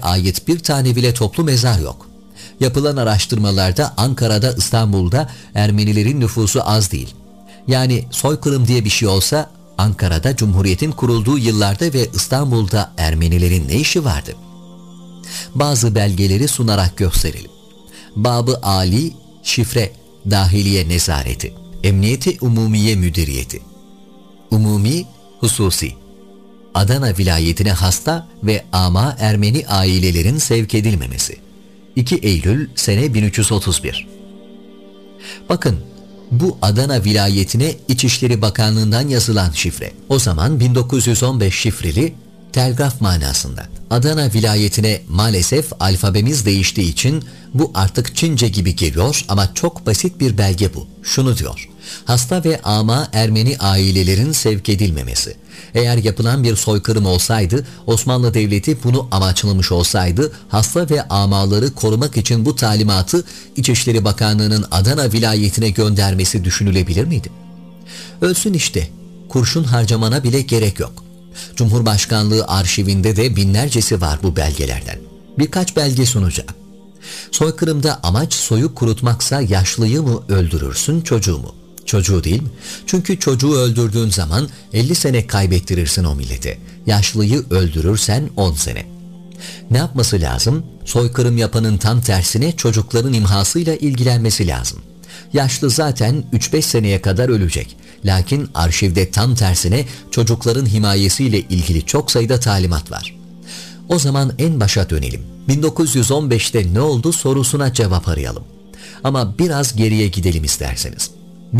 ait bir tane bile toplu mezar yok. Yapılan araştırmalarda Ankara'da, İstanbul'da Ermenilerin nüfusu az değil. Yani soykırım diye bir şey olsa Ankara'da Cumhuriyet'in kurulduğu yıllarda ve İstanbul'da Ermenilerin ne işi vardı? Bazı belgeleri sunarak gösterelim. Bab-ı Ali, şifre, Dahiliye Nezareti, Emniyeti Umumiye Müdüriyeti, Umumi, Hususi, Adana vilayetine hasta ve ama Ermeni ailelerin sevk edilmemesi. 2 Eylül sene 1331. Bakın, bu Adana vilayetine İçişleri Bakanlığı'ndan yazılan şifre. O zaman 1915 şifreli, telgraf manasında. Adana vilayetine maalesef alfabemiz değiştiği için bu artık Çince gibi geliyor ama çok basit bir belge bu. Şunu diyor: hasta ve ama Ermeni ailelerin sevk edilmemesi. Eğer yapılan bir soykırım olsaydı, Osmanlı Devleti bunu amaçlamış olsaydı, hasta ve amaları korumak için bu talimatı İçişleri Bakanlığı'nın Adana vilayetine göndermesi düşünülebilir miydi? Ölsün işte, kurşun harcamana bile gerek yok. Cumhurbaşkanlığı arşivinde de binlercesi var bu belgelerden. Birkaç belge sunacağım. Soykırımda amaç soyu kurutmaksa yaşlıyı mı öldürürsün, çocuğu mu? Çocuğu değil mi? Çünkü çocuğu öldürdüğün zaman 50 sene kaybettirirsin o millete. Yaşlıyı öldürürsen 10 sene. Ne yapması lazım? Soykırım yapanın tam tersine çocukların imhasıyla ilgilenmesi lazım. Yaşlı zaten 3-5 seneye kadar ölecek. Lakin arşivde tam tersine çocukların himayesiyle ilgili çok sayıda talimat var. O zaman en başa dönelim. 1915'te ne oldu sorusuna cevap arayalım. Ama biraz geriye gidelim isterseniz.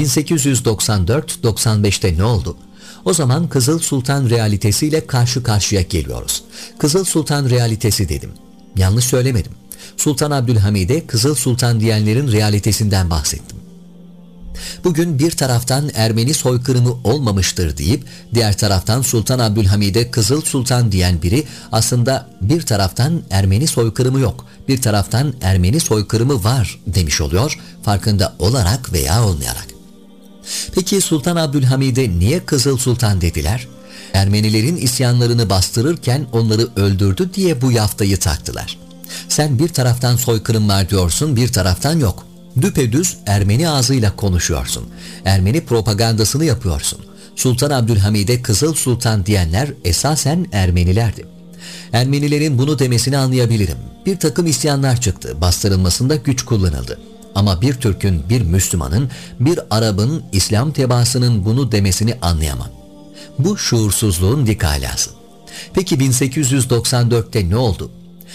1894-95'te ne oldu? O zaman Kızıl Sultan realitesiyle karşı karşıya geliyoruz. Kızıl Sultan realitesi dedim. Yanlış söylemedim. Sultan Abdülhamid'e Kızıl Sultan diyenlerin realitesinden bahsettim. Bugün bir taraftan Ermeni soykırımı olmamıştır deyip diğer taraftan Sultan Abdülhamid'e Kızıl Sultan diyen biri aslında bir taraftan Ermeni soykırımı yok, bir taraftan Ermeni soykırımı var demiş oluyor, farkında olarak veya olmayarak. Peki Sultan Abdülhamid'e niye Kızıl Sultan dediler? Ermenilerin isyanlarını bastırırken onları öldürdü diye bu yaftayı taktılar. Sen bir taraftan soykırım var diyorsun, bir taraftan yok. Düpedüz Ermeni ağzıyla konuşuyorsun. Ermeni propagandasını yapıyorsun. Sultan Abdülhamid'e Kızıl Sultan diyenler esasen Ermenilerdi. Ermenilerin bunu demesini anlayabilirim. Bir takım isyanlar çıktı, bastırılmasında güç kullanıldı. Ama bir Türk'ün, bir Müslümanın, bir Arap'ın, İslam tebaasının bunu demesini anlayamam. Bu şuursuzluğun dikalası. Peki 1894'te ne oldu?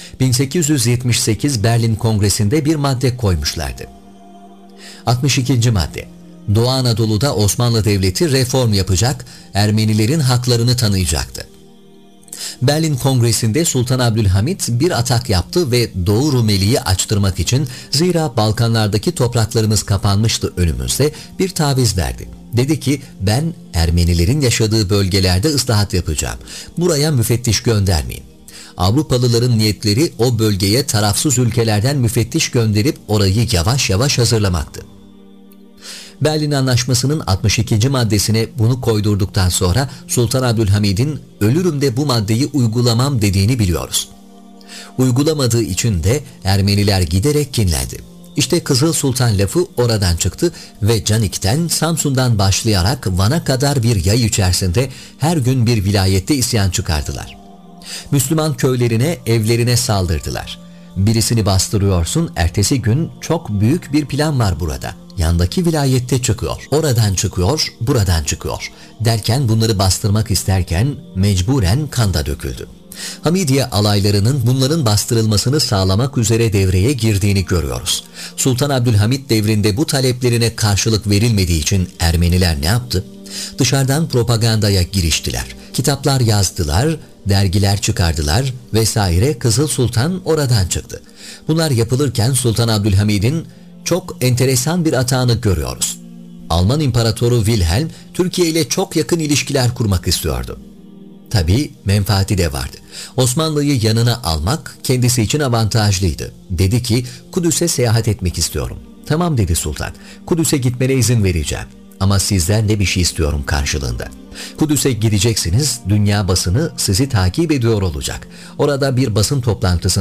1878 Berlin Kongresi'nde bir madde koymuşlardı. 62. madde. Doğu Anadolu'da Osmanlı Devleti reform yapacak, Ermenilerin haklarını tanıyacaktı. Berlin Kongresi'nde Sultan Abdülhamit bir atak yaptı ve Doğu Rumeli'yi açtırmak için, zira Balkanlardaki topraklarımız kapanmıştı önümüzde, bir taviz verdi. Dedi ki ben Ermenilerin yaşadığı bölgelerde ıslahat yapacağım. Buraya müfettiş göndermeyin. Avrupalıların niyetleri o bölgeye tarafsız ülkelerden müfettiş gönderip orayı yavaş yavaş hazırlamaktı. Berlin Anlaşması'nın 62. maddesine bunu koydurduktan sonra Sultan Abdülhamid'in ölürüm de bu maddeyi uygulamam dediğini biliyoruz. Uygulamadığı için de Ermeniler giderek kinlendi. İşte Kızıl Sultan lafı oradan çıktı ve Canik'ten, Samsun'dan başlayarak Van'a kadar bir yay içerisinde her gün bir vilayette isyan çıkardılar. Müslüman köylerine, evlerine saldırdılar. Birisini bastırıyorsun, ertesi gün çok büyük bir plan var burada. Yandaki vilayette çıkıyor, oradan çıkıyor, buradan çıkıyor. Derken bunları bastırmak isterken mecburen kan da döküldü. Hamidiye alaylarının bunların bastırılmasını sağlamak üzere devreye girdiğini görüyoruz. Sultan Abdülhamit devrinde bu taleplerine karşılık verilmediği için Ermeniler ne yaptı? Dışarıdan propagandaya giriştiler. Kitaplar yazdılar, dergiler çıkardılar vesaire. Kızıl Sultan oradan çıktı. Bunlar yapılırken Sultan Abdülhamid'in çok enteresan bir atağını görüyoruz. Alman İmparatoru Wilhelm Türkiye ile çok yakın ilişkiler kurmak istiyordu. Tabii menfaati de vardı. Osmanlı'yı yanına almak kendisi için avantajlıydı. Dedi ki Kudüs'e seyahat etmek istiyorum. Tamam dedi sultan. Kudüs'e gitmene izin vereceğim. Ama sizden de bir şey istiyorum karşılığında. Kudüs'e gideceksiniz, dünya basını sizi takip ediyor olacak. Orada bir basın toplantısı